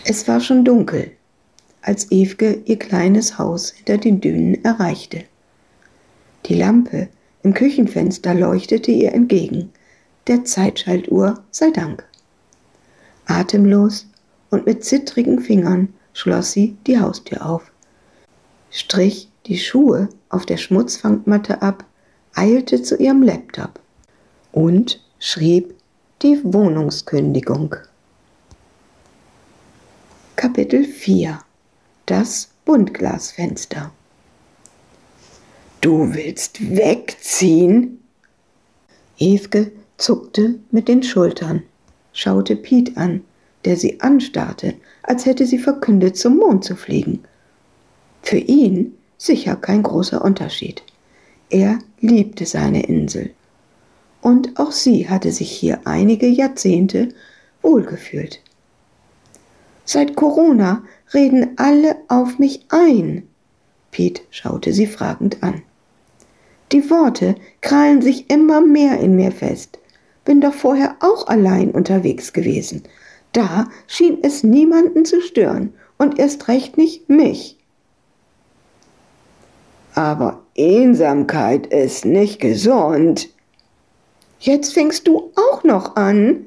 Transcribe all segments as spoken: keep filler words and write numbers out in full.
Es war schon dunkel, als Evke ihr kleines Haus hinter den Dünen erreichte. Die Lampe im Küchenfenster leuchtete ihr entgegen, der Zeitschaltuhr sei Dank. Atemlos und mit zittrigen Fingern schloss sie die Haustür auf, strich die Schuhe auf der Schmutzfangmatte ab, eilte zu ihrem Laptop und schrieb die Wohnungskündigung. Kapitel vier. Das Buntglasfenster. »Du willst wegziehen?« Evke zuckte mit den Schultern, schaute Piet an, der sie anstarrte, als hätte sie verkündet, zum Mond zu fliegen. Für ihn sicher kein großer Unterschied. Er liebte seine Insel. Und auch sie hatte sich hier einige Jahrzehnte wohlgefühlt. »Seit Corona reden alle auf mich ein.« Piet schaute sie fragend an. »Die Worte krallen sich immer mehr in mir fest. Bin doch vorher auch allein unterwegs gewesen. Da schien es niemanden zu stören und erst recht nicht mich.« »Aber Einsamkeit ist nicht gesund.« »Jetzt fängst du auch noch an?«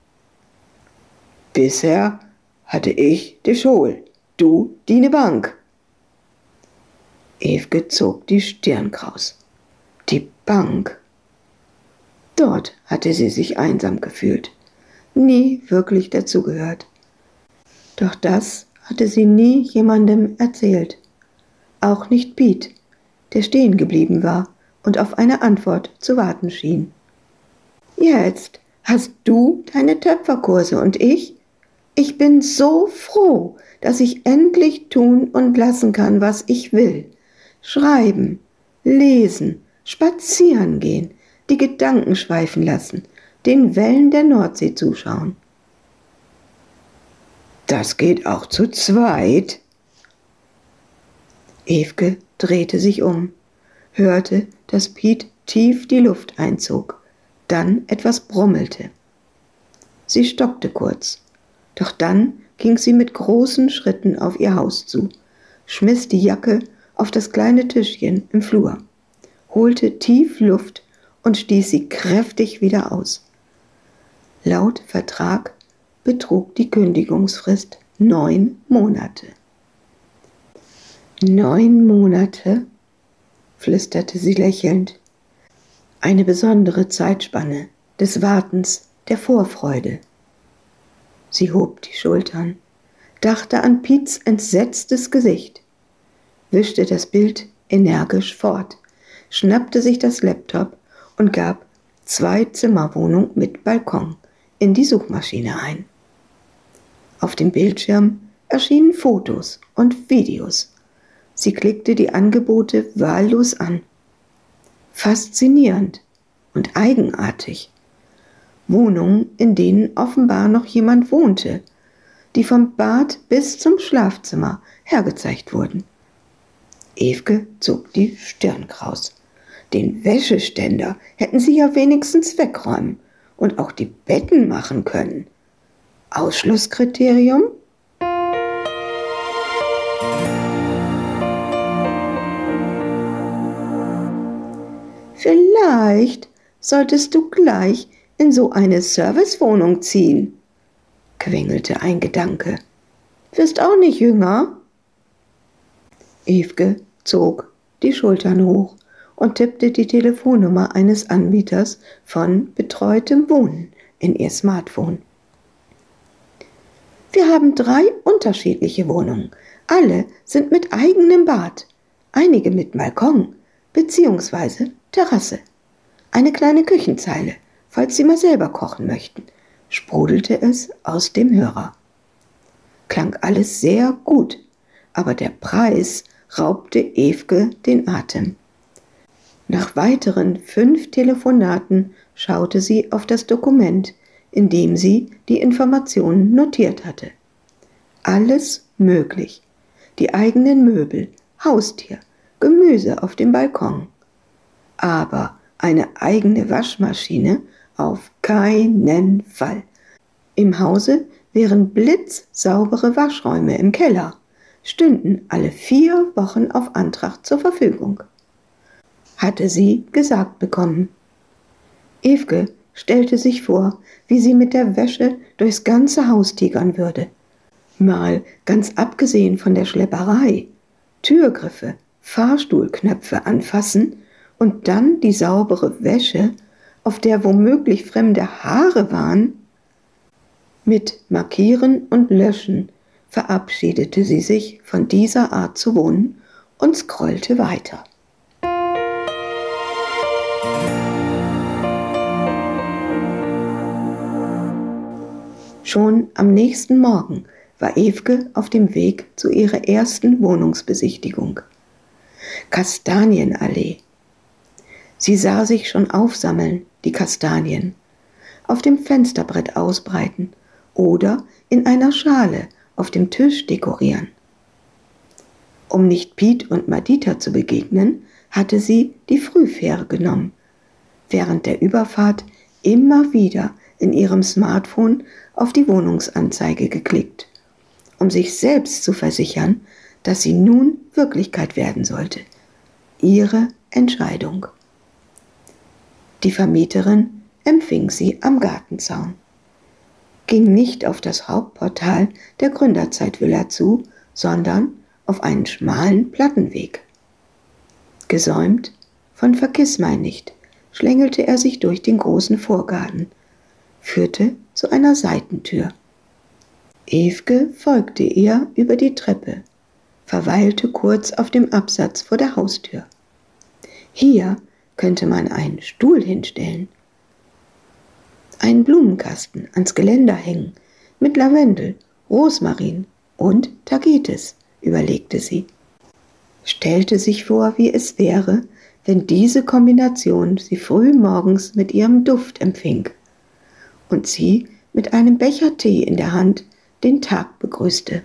»Bisher hatte ich die Schule, du die Bank.« Evke zog die Stirn kraus. Die Bank. Dort hatte sie sich einsam gefühlt, nie wirklich dazugehört. Doch das hatte sie nie jemandem erzählt. Auch nicht Piet, der stehen geblieben war und auf eine Antwort zu warten schien. »Jetzt hast du deine Töpferkurse und ich? Ich bin so froh, dass ich endlich tun und lassen kann, was ich will. Schreiben, lesen, spazieren gehen, die Gedanken schweifen lassen, den Wellen der Nordsee zuschauen.« »Das geht auch zu zweit?« Evke drehte sich um, hörte, dass Piet tief die Luft einzog, dann etwas brummelte. Sie stockte kurz, doch dann ging sie mit großen Schritten auf ihr Haus zu, schmiss die Jacke auf das kleine Tischchen im Flur, holte tief Luft und stieß sie kräftig wieder aus. Laut Vertrag betrug die Kündigungsfrist neun Monate. »Neun Monate?« flüsterte sie lächelnd. »Eine besondere Zeitspanne des Wartens, der Vorfreude.« Sie hob die Schultern, dachte an Piets entsetztes Gesicht, wischte das Bild energisch fort, schnappte sich das Laptop und gab Zwei-Zimmer-Wohnung mit Balkon in die Suchmaschine ein. Auf dem Bildschirm erschienen Fotos und Videos. Sie klickte die Angebote wahllos an. Faszinierend und eigenartig. Wohnungen, in denen offenbar noch jemand wohnte, die vom Bad bis zum Schlafzimmer hergezeigt wurden. Evke zog die Stirn kraus. Den Wäscheständer hätten sie ja wenigstens wegräumen und auch die Betten machen können. Ausschlusskriterium? »Vielleicht solltest du gleich in so eine Servicewohnung ziehen«, quengelte ein Gedanke. »Wirst auch nicht jünger?« Evke zog die Schultern hoch und tippte die Telefonnummer eines Anbieters von betreutem Wohnen in ihr Smartphone. »Wir haben drei unterschiedliche Wohnungen. Alle sind mit eigenem Bad, einige mit Balkon bzw. Terrasse. Eine kleine Küchenzeile, falls Sie mal selber kochen möchten«, sprudelte es aus dem Hörer. Klang alles sehr gut, aber der Preis raubte Evke den Atem. Nach weiteren fünf Telefonaten schaute sie auf das Dokument, in dem sie die Informationen notiert hatte. Alles möglich. Die eigenen Möbel, Haustier, Gemüse auf dem Balkon. Aber eine eigene Waschmaschine auf keinen Fall. Im Hause wären blitzsaubere Waschräume im Keller, stünden alle vier Wochen auf Antrag zur Verfügung, hatte sie gesagt bekommen. Evke stellte sich vor, wie sie mit der Wäsche durchs ganze Haus tigern würde. Mal ganz abgesehen von der Schlepperei, Türgriffe, Fahrstuhlknöpfe anfassen und dann die saubere Wäsche, auf der womöglich fremde Haare waren. Mit Markieren und Löschen verabschiedete sie sich von dieser Art zu wohnen und scrollte weiter. Schon am nächsten Morgen war Evke auf dem Weg zu ihrer ersten Wohnungsbesichtigung. Kastanienallee. Sie sah sich schon aufsammeln, die Kastanien, auf dem Fensterbrett ausbreiten oder in einer Schale auf dem Tisch dekorieren. Um nicht Piet und Madita zu begegnen, hatte sie die Frühfähre genommen, während der Überfahrt immer wieder in ihrem Smartphone auf die Wohnungsanzeige geklickt, um sich selbst zu versichern, dass sie nun Wirklichkeit werden sollte. Ihre Entscheidung. Die Vermieterin empfing sie am Gartenzaun, ging nicht auf das Hauptportal der Gründerzeitvilla zu, sondern auf einen schmalen Plattenweg. Gesäumt von Vergissmeinnicht schlängelte er sich durch den großen Vorgarten, führte zu einer Seitentür. Evke folgte ihr über die Treppe, verweilte kurz auf dem Absatz vor der Haustür. Hier könnte man einen Stuhl hinstellen, einen Blumenkasten ans Geländer hängen, mit Lavendel, Rosmarin und Tagetes, überlegte sie. Stellte sich vor, wie es wäre, wenn diese Kombination sie früh morgens mit ihrem Duft empfing und sie mit einem Becher Tee in der Hand den Tag begrüßte.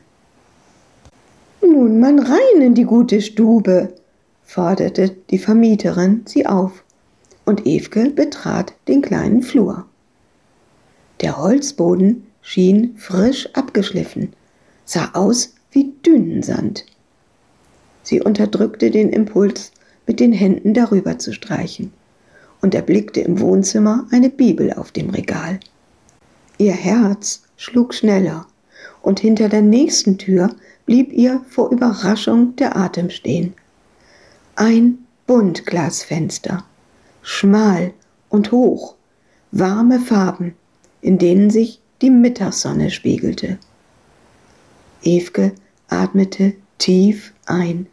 »Nun man rein in die gute Stube«, forderte die Vermieterin sie auf, und Evke betrat den kleinen Flur. Der Holzboden schien frisch abgeschliffen, sah aus wie Dünensand. Sie unterdrückte den Impuls, mit den Händen darüber zu streichen, und erblickte im Wohnzimmer eine Bibel auf dem Regal. Ihr Herz schlug schneller, und hinter der nächsten Tür blieb ihr vor Überraschung der Atem stehen. Ein Buntglasfenster, schmal und hoch, warme Farben, in denen sich die Mittagssonne spiegelte. Evke atmete tief ein.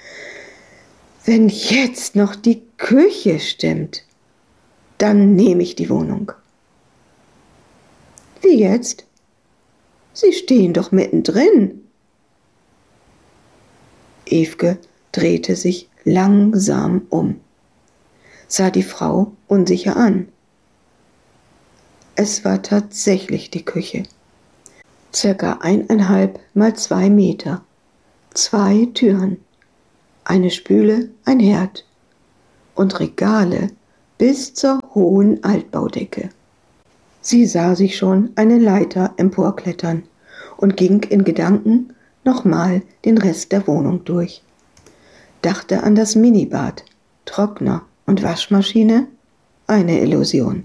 Wenn jetzt noch die Küche stimmt, dann nehme ich die Wohnung. Wie jetzt? Sie stehen doch mittendrin. Evke drehte sich langsam um, sah die Frau unsicher an. Es war tatsächlich die Küche. Circa eineinhalb mal zwei Meter, zwei Türen, eine Spüle, ein Herd und Regale bis zur hohen Altbaudecke. Sie sah sich schon eine Leiter emporklettern und ging in Gedanken nochmal den Rest der Wohnung durch. Dachte an das Minibad, Trockner und Waschmaschine, eine Illusion.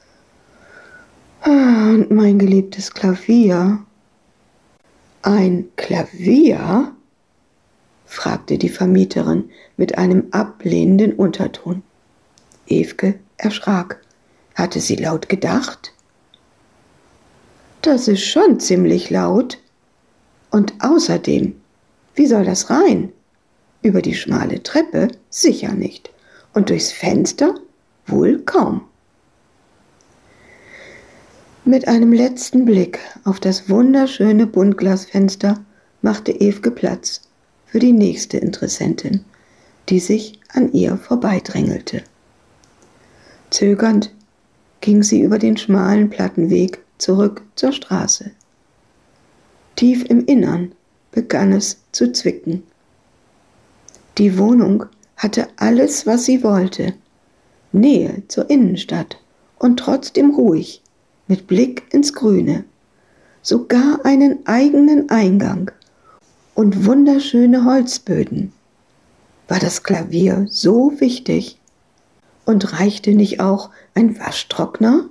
Und mein geliebtes Klavier. Ein Klavier? Fragte die Vermieterin mit einem ablehnenden Unterton. Evke erschrak. Hatte sie laut gedacht? Das ist schon ziemlich laut. Und außerdem, wie soll das rein? Über die schmale Treppe sicher nicht. Und durchs Fenster wohl kaum. Mit einem letzten Blick auf das wunderschöne Buntglasfenster machte Evke Platz für die nächste Interessentin, die sich an ihr vorbeidrängelte. Zögernd ging sie über den schmalen Plattenweg zurück zur Straße. Tief im Innern begann es zu zwicken. Die Wohnung hatte alles, was sie wollte. Nähe zur Innenstadt und trotzdem ruhig, mit Blick ins Grüne. sogar einen eigenen Eingang und wunderschöne Holzböden. War das Klavier so wichtig? Und reichte nicht auch ein Waschtrockner?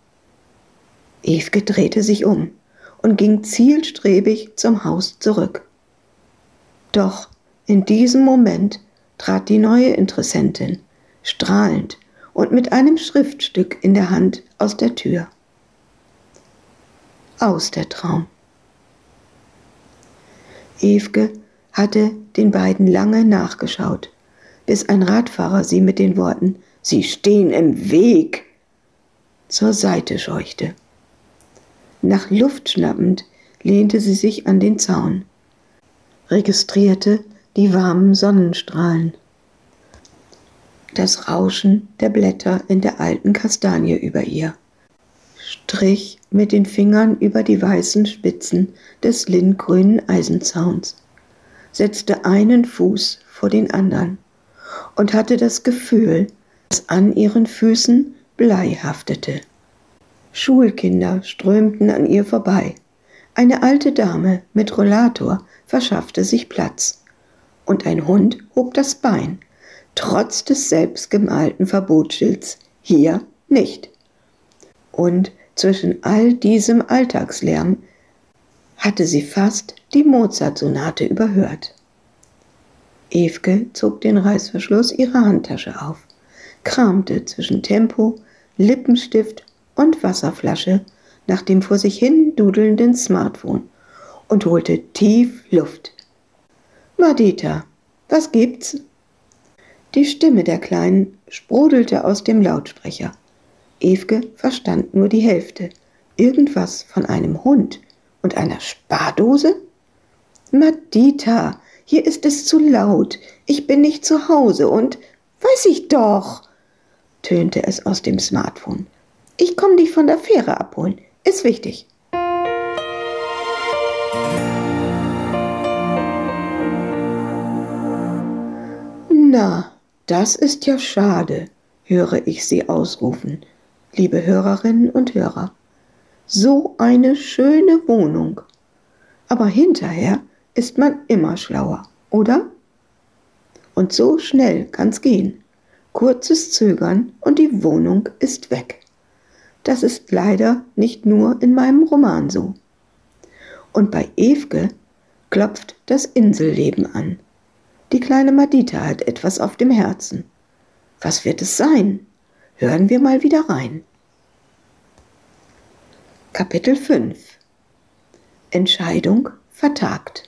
Evke drehte sich um und ging zielstrebig zum Haus zurück. Doch in diesem Moment trat die neue Interessentin, strahlend und mit einem Schriftstück in der Hand aus der Tür. Aus der Traum. Evke hatte den beiden lange nachgeschaut, bis ein Radfahrer sie mit den Worten »Sie stehen im Weg« zur Seite scheuchte. Nach Luft schnappend lehnte sie sich an den Zaun, registrierte die warmen Sonnenstrahlen, das Rauschen der Blätter in der alten Kastanie über ihr, strich mit den Fingern über die weißen Spitzen des lindgrünen Eisenzauns, setzte einen Fuß vor den anderen und hatte das Gefühl, dass an ihren Füßen Blei haftete. Schulkinder strömten an ihr vorbei. Eine alte Dame mit Rollator verschaffte sich Platz. Und ein Hund hob das Bein, trotz des selbstgemalten Verbotsschilds hier nicht. Und zwischen all diesem Alltagslärm hatte sie fast die Mozart-Sonate überhört. Evke zog den Reißverschluss ihrer Handtasche auf, kramte zwischen Tempo, Lippenstift und Wasserflasche nach dem vor sich hin dudelnden Smartphone und holte tief Luft. »Madita, was gibt's?« Die Stimme der Kleinen sprudelte aus dem Lautsprecher. Evke verstand nur die Hälfte. Irgendwas von einem Hund und einer Spardose? »Madita, hier ist es zu laut. Ich bin nicht zu Hause und...« »Weiß ich doch«, tönte es aus dem Smartphone. »Ich komme dich von der Fähre abholen. Ist wichtig.« »Na, das ist ja schade«, höre ich Sie ausrufen, liebe Hörerinnen und Hörer. »So eine schöne Wohnung. Aber hinterher ist man immer schlauer, oder? Und so schnell kann's gehen. Kurzes Zögern und die Wohnung ist weg. Das ist leider nicht nur in meinem Roman so. Und bei Evke klopft das Inselleben an. Die kleine Madita hat etwas auf dem Herzen. Was wird es sein? Hören wir mal wieder rein. Kapitel fünf. Entscheidung vertagt.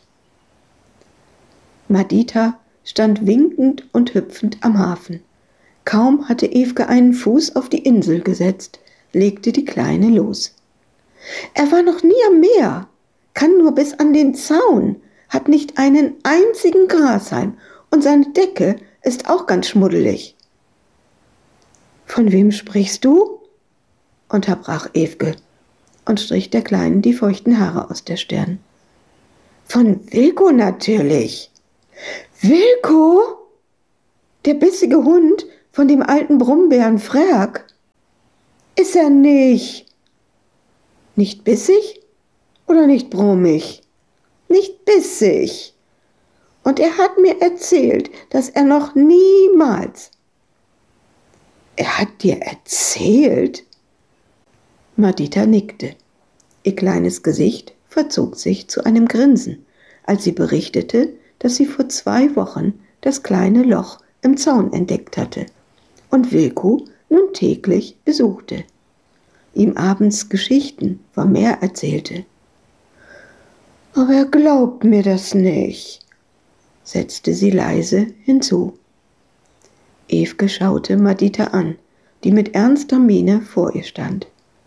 Madita stand winkend und hüpfend am Hafen. Kaum hatte Evke einen Fuß auf die Insel gesetzt, legte die Kleine los. Er war noch nie am Meer, kann nur bis an den Zaun, hat nicht einen einzigen Grashalm und seine Decke ist auch ganz schmuddelig. »Von wem sprichst du?« unterbrach Evke und strich der Kleinen die feuchten Haare aus der Stirn. »Von Wilko natürlich.« »Wilko? Der bissige Hund von dem alten Brummbären Frerk? Ist er nicht. Nicht bissig oder nicht brummig? Nicht bissig. Und er hat mir erzählt, dass er noch niemals...« »Er hat dir erzählt?« Madita nickte. Ihr kleines Gesicht verzog sich zu einem Grinsen, als sie berichtete, dass sie vor zwei Wochen das kleine Loch im Zaun entdeckt hatte und Wilko nun täglich besuchte, ihm abends Geschichten vom Meer erzählte. »Aber er glaubt mir das nicht«, setzte sie leise hinzu. Evke schaute Madita an, die mit ernster Miene vor ihr stand.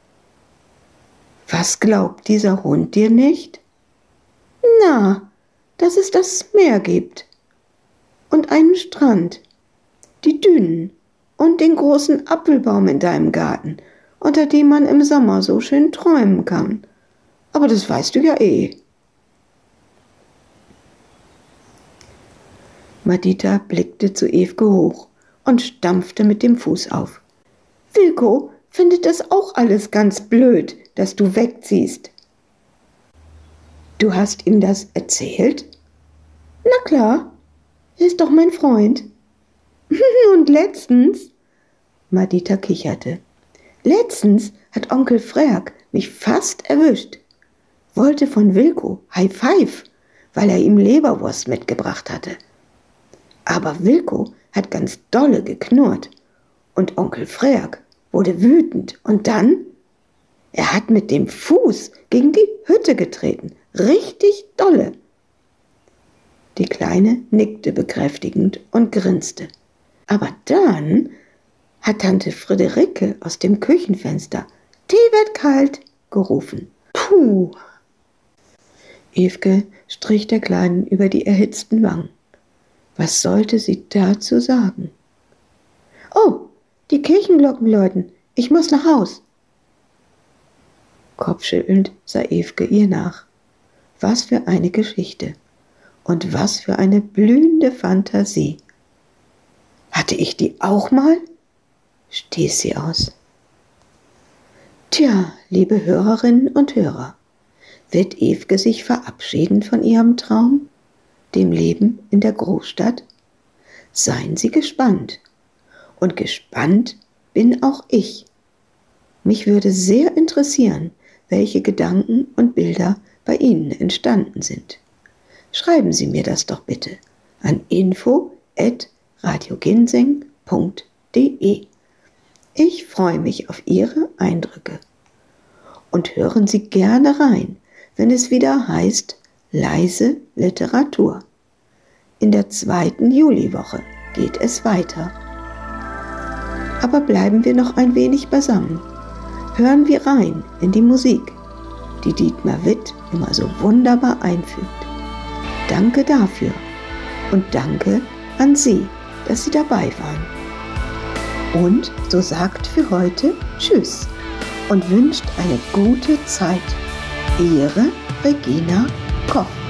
»Was glaubt dieser Hund dir nicht?« »Na, dass es das Meer gibt und einen Strand, die Dünen und den großen Apfelbaum in deinem Garten, unter dem man im Sommer so schön träumen kann. Aber das weißt du ja eh.« Madita blickte zu Evke hoch und stampfte mit dem Fuß auf. »Wilko findet das auch alles ganz blöd, dass du wegziehst.« Du hast ihm das erzählt? Na klar, er ist doch mein Freund. Und letztens, Madita kicherte, letztens hat Onkel Freak mich fast erwischt. Wollte von Wilko High Five, weil er ihm Leberwurst mitgebracht hatte. Aber Wilko hat ganz dolle geknurrt und Onkel Freak wurde wütend und dann, er hat mit dem Fuß gegen die Hütte getreten, richtig dolle. Die Kleine nickte bekräftigend und grinste. Aber dann hat Tante Friederike aus dem Küchenfenster »Tee wird kalt« gerufen. Puh! Evke strich der Kleinen über die erhitzten Wangen. Was sollte sie dazu sagen? »Oh, die Kirchenglocken läuten. Ich muss nach Haus.« Kopfschüttelnd sah Evke ihr nach. Was für eine Geschichte und was für eine blühende Fantasie. Hatte ich die auch mal? Stieß sie aus. Tja, liebe Hörerinnen und Hörer, wird Evke sich verabschieden von ihrem Traum, dem Leben in der Großstadt? Seien Sie gespannt. Und gespannt bin auch ich. Mich würde sehr interessieren, welche Gedanken und Bilder bei Ihnen entstanden sind. Schreiben Sie mir das doch bitte an info at radioginseng punkt de. Ich freue mich auf Ihre Eindrücke. Und hören Sie gerne rein, wenn es wieder heißt Leise Literatur. In der zweiten Juliwoche geht es weiter. Aber bleiben wir noch ein wenig beisammen. Hören wir rein in die Musik, die Dietmar Witt immer so wunderbar einfügt. Danke dafür und danke an Sie, dass Sie dabei waren. Und so sagt für heute Tschüss und wünscht eine gute Zeit. Ihre Regina Koch.